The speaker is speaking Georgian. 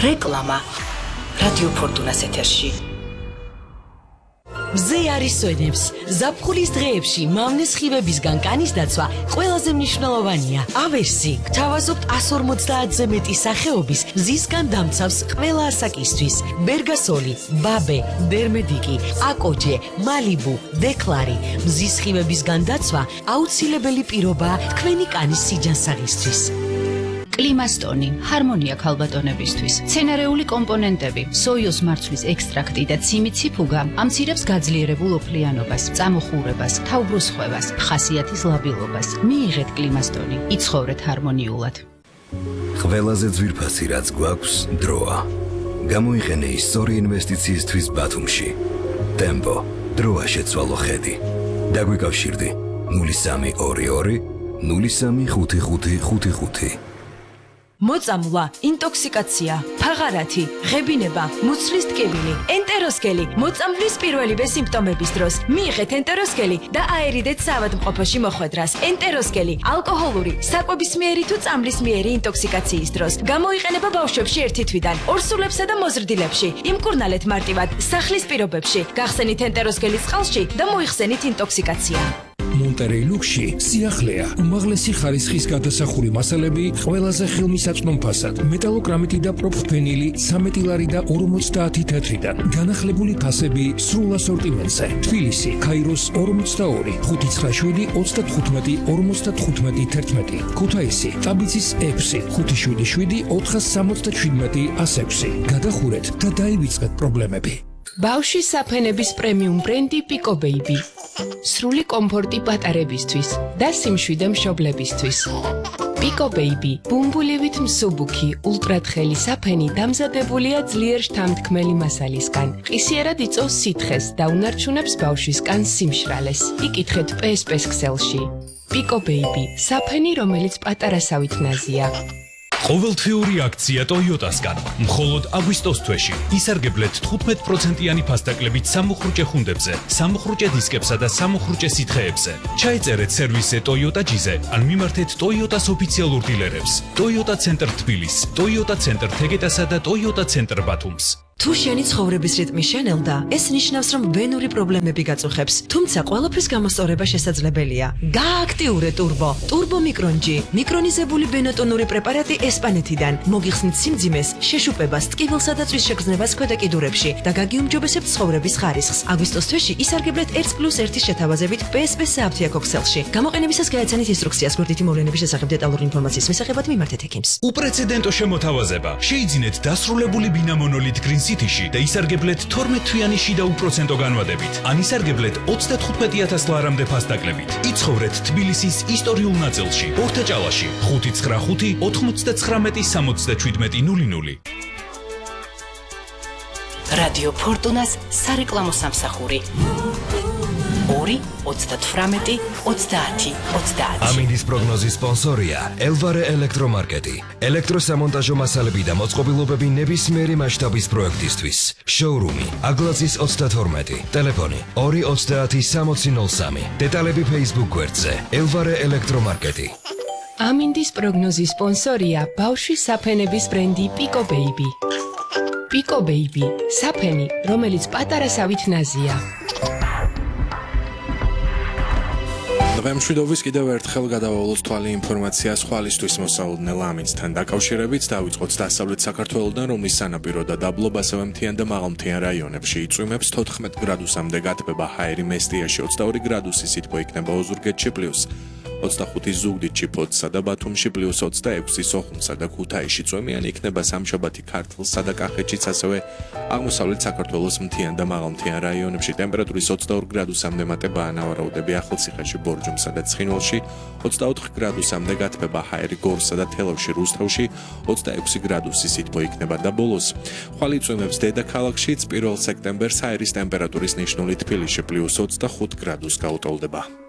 რეკლამა რადიო ფორტუნას ეთერში. მზე არის სვენებს. ზაფხულის დღეებში მავნეს ხივებისგან კანის დაცვა ყველაზე მნიშვნელოვანია. ავერსი გთავაზობთ 150-ზე მეტი სახეობის მზისგან დამცავს ყველა ასაკისთვის. ბერგასოლი, ბაბე, დერმედიკი, აკოჯე, მალიბუ, დეკლარი. მზის ხივებისგან დაცვა აუცილებელი პირობაა თქვენი კანის სიჯანსაღისთვის. კლიმასტონი, ჰარმონია ქალბატონებისთვის, მცენარეული კომპონენტები, სოიოს მარცვლის ექსტრაქტი და ციმიციფუგა ამცირებს გაძლიერებულ ოფლიანობას, წამოხურებას, თავბრუსხვევას, ხასიათის ლაბილობას. მიიღეთ კლიმასტონი, იცხოვრეთ ჰარმონიულად. ყველაზე ძვირფასი რაც გვაქვს, დროა. გამოიყენე ის სწორი ინვესტიციისთვის ბათუმში. ტემპო, დროა შეცვალო ხედი. დაგვიკავშირდი 0322 035555. მოწამვლა, ინტოქსიკაცია, ფაღარათი, ღებინება, მუცლის ტკივილი, ენტეროსკელი, მოწამვლის პირველივე სიმპტომების დროს. მიიღეთ ენტეროსკელი და აერიდეთ საავადმყოფოში მოხვედრას. ენტეროსკელი ალკოჰოლური, საკვებისმიერი თუ წამლისმიერი ინტოქსიკაციის დროს. გამოიყენება ბავშვებში 1 თვიდან, ორსულებსა და მოზრდილებში. იმკურნალეთ მარტივად სახლის პირობებში. გახსენით ენტეროსკელის წყალში და მოიხსენით ინტოქსიკაცია. მონტერეი ლუქსში სიახლეა, უმაღლესი ხარისხის გადასახური მასალები ყველაზე ხელმისაწვდომ ფასად, მეტალოკრამიტი და პროფენილი 13 ლარი და 50 თეთრიდან, განახლებული ფასები სრულ ასორტიმენტზე. თბილისი, ქაიროს 42, 597, 35, 55, 11, ქუთაისი, ტაბიცის 6, 577, 477, 106. გადახურეთ და დაივიწყეთ პრობლემები. ბავშვის საფენების პრემიუმ ბრენდი პიკო ბეიბი. სრული კომფორტი პატარებისთვის და სიმშვიდე მშობლებისთვის. პიკო ბეიბი, ბუმბულივით მსუბუქი, ულტრათხელი საფენი დამზადებულია ძლიერ შთამთქმელი მასალისგან. ყისიერად იწვევს სითხეს და უნარჩუნებს ბავშვის კანს სიმშრალეს. იკითხეთ PSP-ს ქსელში. პიკო ბეიბი, საფენი, რომელიც პატარასავით ნაზია. ყოველთვიური აქცია ტოიოტასგან. მხოლოდ აგვისტოს თვეში ისარგებლეთ 15%-იანი ფასდაკლებით სამუხრუჭე ხუნდებზე, სამუხრუჭე დისკებსა და სამუხრუჭე სითხეებზე. ჩაეწერეთ სერვისზე ტოიოტა ჯიზე, ან მიმართეთ ტოიოტას ოფიციალურ დილერებს. ტოიოტა ცენტრ თბილისს, ტოიოტა ცენტრ თეგეტასა და ტოიოტა ცენტრ ბათუმს. თუ შენი ცხოვრების რიტმი შენელდა, ეს ნიშნავს, რომ ვენური პრობლემები გაწუხებს. თუმცა ყველაფრის გამოსწორება შესაძლებელია. გააქტიურე ტურბო. ტურბო მიკრონჯი, მიკრონიზებული ბენატონური პრეპარატი ესპანეთიდან. მოგიხსნით სიმძიმეს, შეშუპებას, ტკივილსა და წვის შეგრძნებას ქვედა კიდურებში და გაგიუმჯობესებთ ცხოვრების ხარისხს. აგვისტოს თვეში ისარგებლეთ 1+1 შეთავაზებით PSP სააფთიაქო ქსელში. გამოყენებისას გაეცანით ინსტრუქციას გვერდითი მოვლენების შესახებ დეტალური ინფორმაციის მისაღებად მიმართეთ ექიმს. უპრეცედენტო შემოთავაზება. შეიძინეთ დასრულებული ბინა მონოლით გრინ სიტიში და ისარგებლეთ 12 თვიანი შიდა უპროცენტო განვადებით. ან ისარგებლეთ 35,000 ლარამდე ფასდაკლებით. იცხოვრეთ თბილისის ისტორიულ ნაწილში, ორთაჭალაში, 595 99 67 00. რადიო ფორტუნას სარეკლამო სამსახური 2-38-30-30. ამინდის პროგნოზის სპონსორია ელვარე ელექტრომარკეტი. ელექტროსამონტაჟო მასალები და მოწყობილობები ნებისმიერი მასშტაბის პროექტისთვის. შოურუმი აგლაძის 32, ტელეფონი 230-6003. დეტალები Facebook გვერდზე ელვარე ელექტრომარკეტი. ამინდის პროგნოზის სპონსორია ბავშვის საფენების ბრენდი პიკო ბეიბი. პიკო ბეიბი, საფენი, რომელიც პატარასავით ნაზია. მშვიდობის კიდევ ერთხელ გადავალოთ თვალი ინფორმაცია სხვალისთვის მოსაუდნელ ამინდთან დაკავშირებით. დავიწყოთ დასავლეთ საქართველოდან, რომლის სანაპირო და დაბლობ, ასევე მთიან და მაღალმთიან რაიონებში იწვიმებს 14 გრადუსამდე გათბება ჰაერი მესტიაში, 22 გრადუსი სითბო იქნება ოზურგეთში +25 ზუგდიდში, ფოთსა და ბათუმში +26 სოხუმსა და ქუთაისში წვიმიანი იქნება სამშაბათი ქართლსა და კახეთშიც, ასევე აღმოსავლეთ საქართველოს მთიან და მაღალმთიან რაიონებში ტემპერატურის 22 გრადუსამდე მატებაა ნავარაუდები ახალციხეში, ბორჯომსა და ცხინვალში, 24 გრადუსამდე გათბება ჰაერი გორსა და თელავში, რუსთავში, 26 გრადუსი სითბო იქნება და ბოლოს ხვალ იწვიმებს დედაქალაქშიც 1 სექტემბერს ჰაერის ტემპერატურის ნიშნული თბილისში +25 გრადუსს გაუტოლდება.